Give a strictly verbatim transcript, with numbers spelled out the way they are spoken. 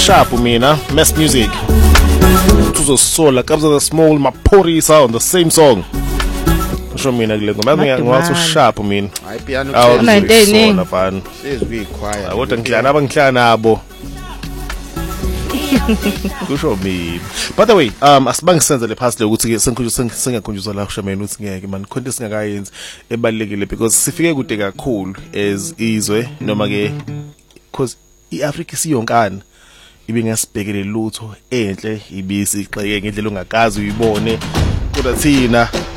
sharp mina Mess Music tuzosola kabza the small maphorisa on the same song Show mina kule ngoma mina ngathi sharp mina hayi piano awunayiningi afana sezwi choir kodwa ngihlana abangihlana nabo kusho mi by the way um asibangisenzele phasi lokuthi ke sengikhuluma sengiyakhunjuzwa la kushameni uthi ngeke man content singakayenzi ebalekile because sifike kude kakhulu as izwe noma ke because iAfrica siyonkana ibe ngasibhekele lutho enhle ibisi ixeke ngendlela ongakazi uyibone kodwa thina